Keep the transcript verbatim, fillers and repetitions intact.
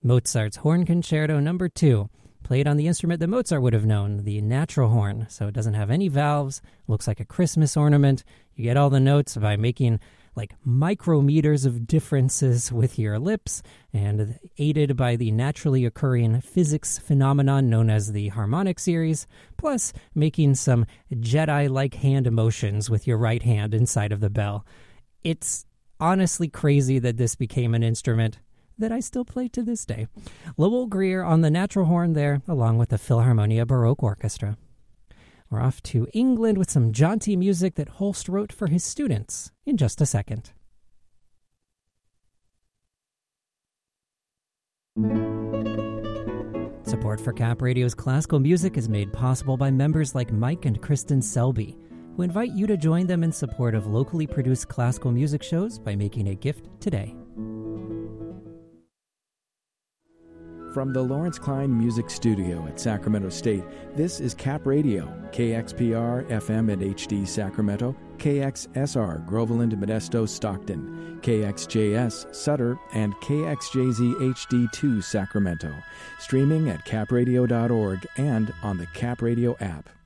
Mozart's Horn Concerto Number two, played on the instrument that Mozart would have known, the natural horn. So it doesn't have any valves, looks like a Christmas ornament. You get all the notes by making like micrometers of differences with your lips, and aided by the naturally occurring physics phenomenon known as the harmonic series, plus making some Jedi-like hand motions with your right hand inside of the bell. It's honestly crazy that this became an instrument that I still play to this day. Lowell Greer on the natural horn there, along with the Philharmonia Baroque Orchestra. We're off to England with some jaunty music that Holst wrote for his students in just a second. Support for Cap Radio's classical music is made possible by members like Mike and Kristen Selby, who invite you to join them in support of locally produced classical music shows by making a gift today. From the Lawrence Klein Music Studio at Sacramento State, this is Cap Radio, K X P R, F M and H D Sacramento, K X S R, Groveland, Modesto, Stockton, K X J S, Sutter, and K X J Z H D two, Sacramento. Streaming at cap radio dot org and on the Cap Radio app.